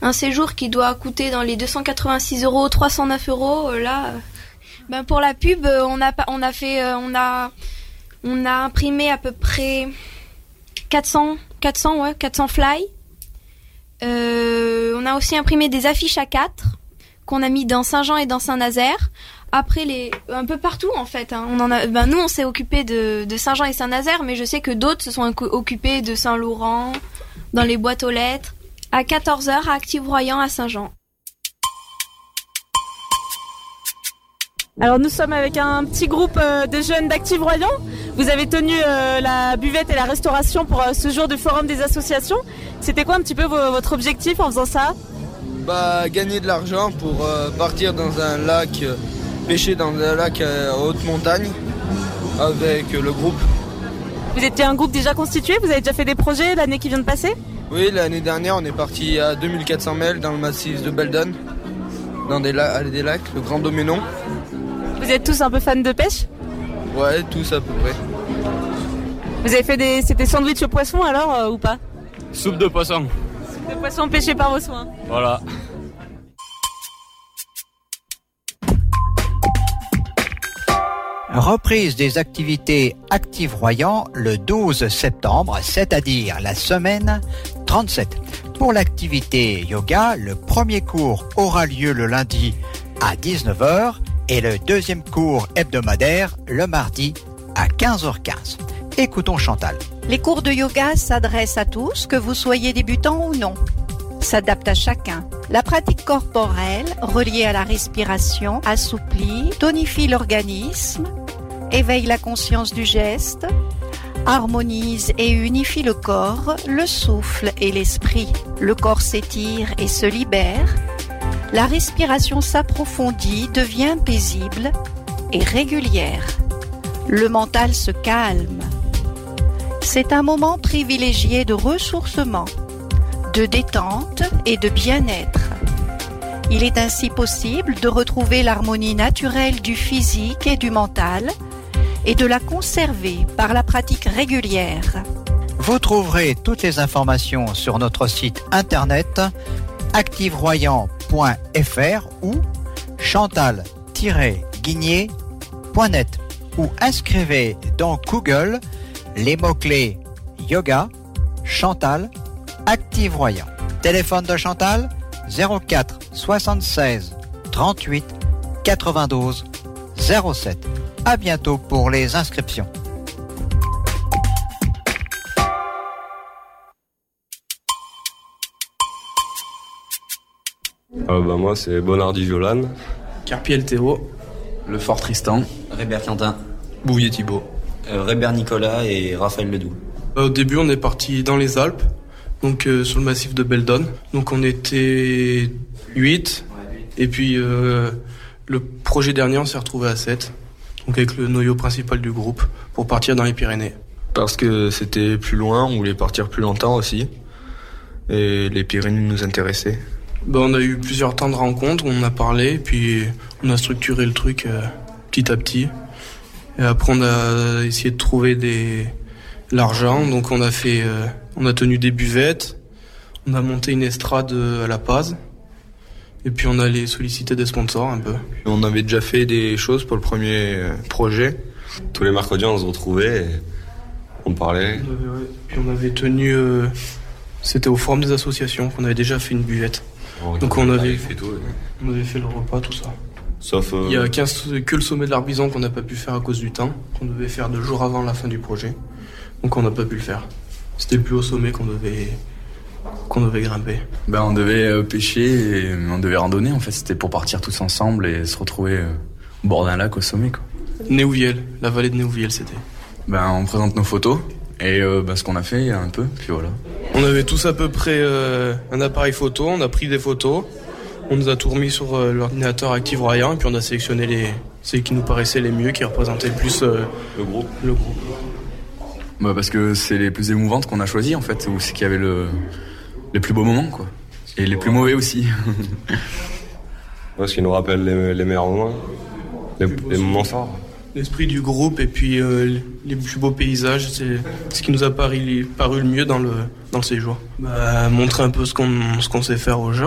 un séjour qui doit coûter dans les 286 €, 309 €, pour la pub, on a imprimé à peu près 400 fly. On a aussi imprimé des affiches A4 qu'on a mis dans Saint-Jean et dans Saint-Nazaire. Après, un peu partout en fait. Nous, on s'est occupé de Saint-Jean et Saint-Nazaire, mais je sais que d'autres se sont occupés de Saint-Laurent, dans les boîtes aux lettres, à 14h à Active-Royan à Saint-Jean. Alors nous sommes avec un petit groupe de jeunes d'Active-Royan. Vous avez tenu la buvette et la restauration pour ce jour du forum des associations. C'était quoi un petit peu votre objectif en faisant ça ? Gagner de l'argent pour partir dans un lac, pêcher dans un lac à haute montagne avec le groupe. Vous étiez un groupe déjà constitué ? Vous avez déjà fait des projets l'année qui vient de passer ? Oui, l'année dernière on est parti à 2400 mètres dans le massif de Beldon, dans des lacs, le Grand Doménon. Vous êtes tous un peu fans de pêche ? Ouais, tous à peu près. Vous avez fait c'était sandwich au poisson alors ou pas ? Soupe de poisson. Soupe de poisson pêché par vos soins. Voilà. Reprise des activités Active-Royan le 12 septembre, c'est-à-dire la semaine 37. Pour l'activité yoga, le premier cours aura lieu le lundi à 19h et le deuxième cours hebdomadaire le mardi à 15h15. Écoutons Chantal. Les cours de yoga s'adressent à tous, que vous soyez débutant ou non. S'adaptent à chacun. La pratique corporelle, reliée à la respiration, assouplit, tonifie l'organisme, éveille la conscience du geste, harmonise et unifie le corps, le souffle et l'esprit. Le corps s'étire et se libère. La respiration s'approfondit, devient paisible et régulière. Le mental se calme. C'est un moment privilégié de ressourcement, de détente et de bien-être. Il est ainsi possible de retrouver l'harmonie naturelle du physique et du mental et de la conserver par la pratique régulière. Vous trouverez toutes les informations sur notre site internet activeroyan.fr ou chantal-guigné.net ou inscrivez dans Google les mots-clés yoga, Chantal, Active-Royan. Téléphone de Chantal 04 76 38 92 07. À bientôt pour les inscriptions. Moi c'est Bonardi Jolan, Carpiel Théo, Le Fort Tristan, Rébert Quentin, Bouvier Thibault, Rébert Nicolas et Raphaël Ledoux. Au début on est parti dans les Alpes, donc sur le massif de Beldon. Donc on était 8 et puis le projet dernier on s'est retrouvé à 7, donc avec le noyau principal du groupe pour partir dans les Pyrénées. parce que c'était plus loin, on voulait partir plus longtemps aussi et les Pyrénées nous intéressaient. On a eu plusieurs temps de rencontres, on en a parlé, puis on a structuré le truc petit à petit. Et après, on a essayé de trouver l'argent, donc on a tenu des buvettes, on a monté une estrade à La Paz, et puis on allait solliciter des sponsors un peu. On avait déjà fait des choses pour le premier projet. Tous les mercredis, on se retrouvait et on parlait. Puis on avait tenu, c'était au forum des associations qu'on avait déjà fait une buvette. Donc on avait fait tout. On avait fait le repas, tout ça. Sauf il y a que le sommet de l'Arbizon qu'on n'a pas pu faire à cause du temps, qu'on devait faire 2 jours avant la fin du projet. Donc on n'a pas pu le faire. C'était le plus haut sommet qu'on devait grimper. On devait pêcher et on devait randonner en fait. C'était pour partir tous ensemble et se retrouver au bord d'un lac au sommet quoi. Néouviel, la vallée de Néouviel c'était. On présente nos photos et ce qu'on a fait un peu, puis voilà. On avait tous à peu près un appareil photo, on a pris des photos, on nous a tout remis sur l'ordinateur Active-Royan et puis on a sélectionné ceux qui nous paraissaient les mieux, qui représentaient le plus le groupe. Parce que c'est les plus émouvantes qu'on a choisies en fait, ou c'est qu'il y avait les plus beaux moments quoi. Et les plus mauvais aussi. Ce qui nous rappelle les meilleurs moments, les moments forts. L'esprit du groupe et puis les plus beaux paysages, c'est ce qui nous a paru le mieux dans le séjour. Montrer un peu ce qu'on sait faire aux gens.